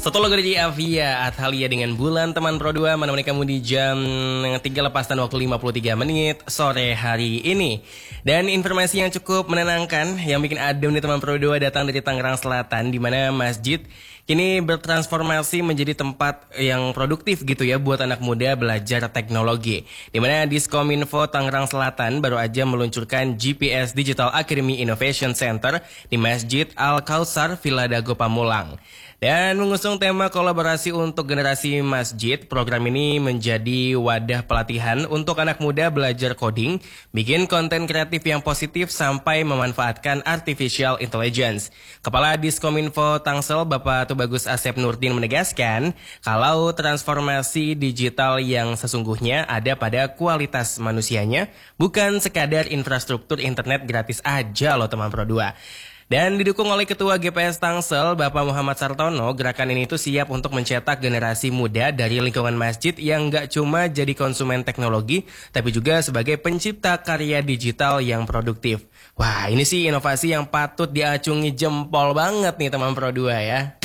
Satu lagu dari Avia Athalia dengan Bulan Teman Pro 2 menemani kamu di jam 3 lepas dan waktu 53 menit sore hari ini. Dan informasi yang cukup menenangkan yang bikin adem di Teman Pro 2 datang dari Tangerang Selatan, di mana masjid kini bertransformasi menjadi tempat yang produktif gitu ya buat anak muda belajar teknologi. Di mana Diskominfo Tangerang Selatan baru aja meluncurkan GPS Digital Academy Innovation Center di Masjid Al-Kautsar Villa Dago Pamulang. Dan mengusung tema kolaborasi untuk generasi masjid, program ini menjadi wadah pelatihan untuk anak muda belajar coding, bikin konten kreatif yang positif sampai memanfaatkan artificial intelligence. Kepala Diskominfo Tangsel, Bapak Tubagus Asep Nurdin menegaskan, kalau transformasi digital yang sesungguhnya ada pada kualitas manusianya, bukan sekadar infrastruktur internet gratis aja loh teman Pro 2. Dan didukung oleh Ketua GPS Tangsel, Bapak Muhammad Sartono, gerakan ini tuh siap untuk mencetak generasi muda dari lingkungan masjid yang gak cuma jadi konsumen teknologi, tapi juga sebagai pencipta karya digital yang produktif. Wah, ini sih inovasi yang patut diacungi jempol banget nih teman Pro 2 ya.